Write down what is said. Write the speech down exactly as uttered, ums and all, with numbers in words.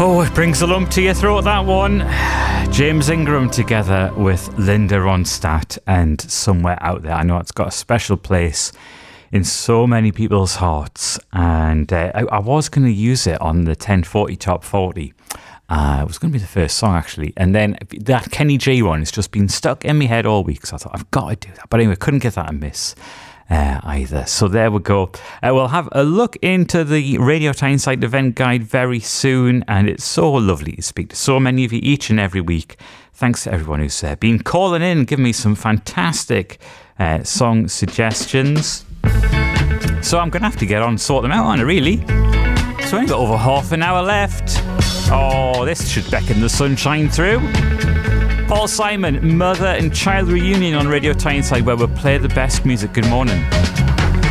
Oh, it brings a lump to your throat, that one. James Ingram together with Linda Ronstadt and Somewhere Out There. I know it's got a special place in so many people's hearts, and uh, I, I was going to use it on the ten forty Top forty. Uh, it was going to be the first song, actually. And then that Kenny G one has just been stuck in my head all week, so I thought, I've got to do that. But anyway, couldn't give that a miss. Uh, either. So there we go. Uh, we'll have a look into the Radio Tyneside event guide very soon, and it's so lovely to speak to so many of you each and every week. Thanks to everyone who's uh, been calling in, giving me some fantastic uh, song suggestions. So I'm going to have to get on and sort them out, aren't I, really? So I've got over half an hour left. Oh, this should beckon the sunshine through. Paul Simon, Mother and Child Reunion on Radio Tyneside, where we'll play the best music. Good morning.